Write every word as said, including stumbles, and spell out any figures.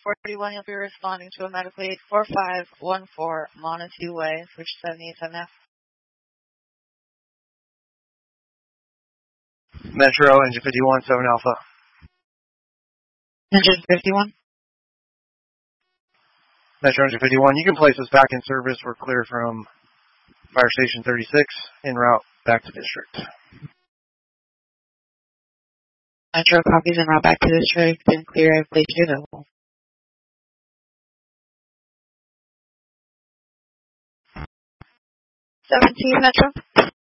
forty-one, you'll be responding to a medical aid four five one four Montague Way, switch seventy-seven F. Metro, engine fifty-one, seven Alpha. Engine fifty-one? Metro, engine fifty-one, you can place us back in service. We're clear from Fire Station thirty-six, en route back to District. Metro, copies en route back to District. Been clear, I place you available. seventeen, Metro.